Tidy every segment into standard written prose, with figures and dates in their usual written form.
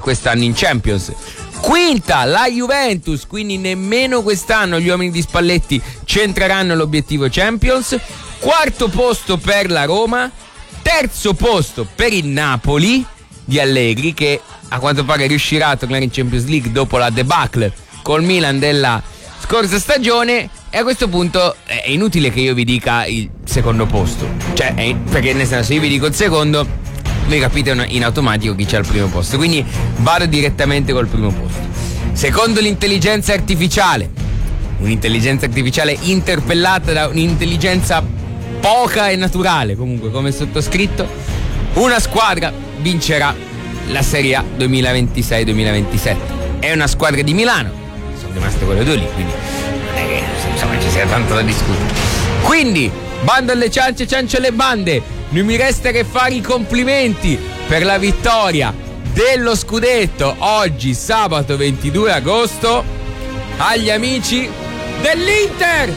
quest'anno in Champions. Quinta la Juventus, quindi nemmeno quest'anno gli uomini di Spalletti centreranno l'obiettivo Champions. Quarto posto per la Roma, terzo posto per il Napoli di Allegri, che a quanto pare riuscirà a tornare in Champions League dopo la debacle col Milan della scorsa stagione. E a questo punto è inutile che io vi dica il secondo posto, cioè perché nel senso, se io vi dico il secondo voi capite in automatico chi c'è al primo posto, quindi vado direttamente col primo posto. Secondo l'intelligenza artificiale, un'intelligenza artificiale interpellata da un'intelligenza poca e naturale, comunque come sottoscritto, una squadra vincerà la Serie A 2026-2027. È una squadra di Milano, sono rimaste quelle due lì, quindi non è che insomma ci sia tanto da discutere. Quindi bando alle ciance, ciance alle bande. Non mi resta che fare i complimenti per la vittoria dello scudetto oggi, sabato 22 agosto, agli amici dell'Inter.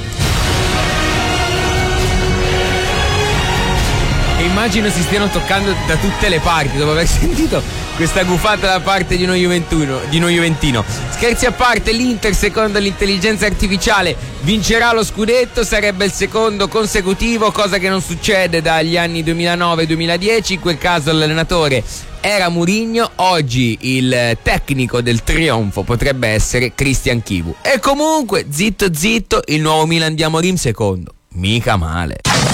E immagino si stiano toccando da tutte le parti dopo aver sentito questa gufata da parte di uno juventino. Scherzi a parte, l'Inter secondo l'intelligenza artificiale vincerà lo scudetto, sarebbe il secondo consecutivo, cosa che non succede dagli anni 2009-2010, in quel caso l'allenatore era Mourinho, oggi il tecnico del trionfo potrebbe essere Christian Chivu. E comunque, zitto zitto, il nuovo Milan di Amorim secondo, mica male.